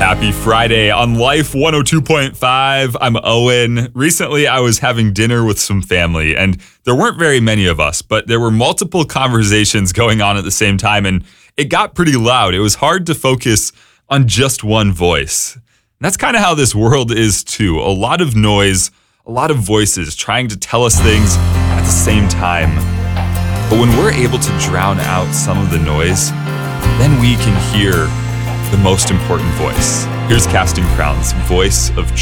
Happy Friday on Life 102.5. I'm Owen. Recently, I was having dinner with some family, and there weren't very many of us, but there were multiple conversations going on at the same time, and it got pretty loud. It was hard to focus on just one voice. And that's kind of how this world is too. A lot of noise, a lot of voices trying to tell us things at the same time. But when we're able to drown out some of the noise, then we can hear the most important voice. Here's Casting Crowns' Voice of